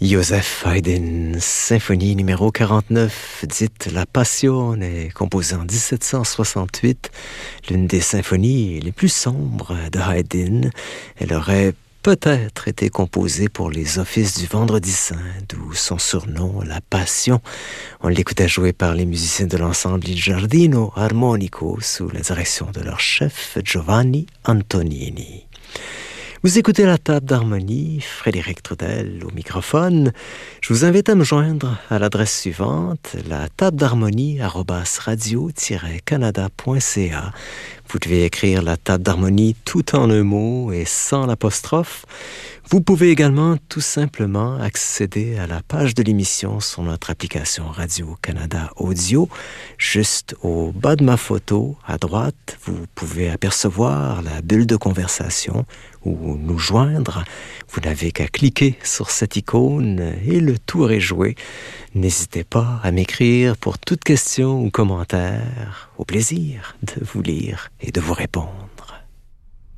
Joseph Haydn, symphonie numéro 49, dite La Passione, composée en 1768, l'une des symphonies les plus sombres de Haydn. Elle aurait peut-être été composée pour les offices du Vendredi Saint, d'où son surnom, La Passion. On l'écoutait jouer par les musiciens de l'ensemble Il Giardino Armonico sous la direction de leur chef Giovanni Antonini. Vous écoutez la table d'harmonie, Frédéric Trudel au microphone. Je vous invite à me joindre à l'adresse suivante, la table d'harmonie @radio-canada.ca. Vous devez écrire la table d'harmonie tout en un mot et sans l'apostrophe. Vous pouvez également tout simplement accéder à la page de l'émission sur notre application Radio-Canada Audio. Juste au bas de ma photo, à droite, vous pouvez apercevoir la bulle de conversation ou nous joindre. Vous n'avez qu'à cliquer sur cette icône et le tour est joué. N'hésitez pas à m'écrire pour toute question ou commentaire. Au plaisir de vous lire et de vous répondre.